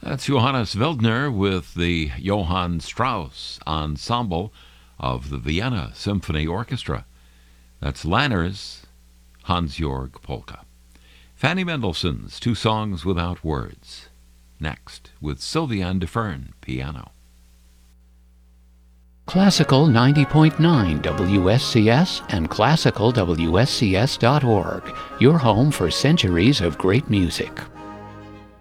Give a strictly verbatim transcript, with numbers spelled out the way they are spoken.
That's Johannes Wildner with the Johann Strauss Ensemble of the Vienna Symphony Orchestra. That's Lanner's Hans-Georg Polka. Fanny Mendelssohn's Two Songs Without Words. Next, with Sylviane Defern, piano. Classical ninety point nine W S C S and classical W S C S dot org, your home for centuries of great music.